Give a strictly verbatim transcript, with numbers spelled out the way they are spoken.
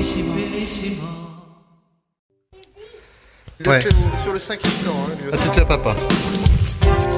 Ouais. Sur le cinquième temps. Hein, Ah, c'était à papa.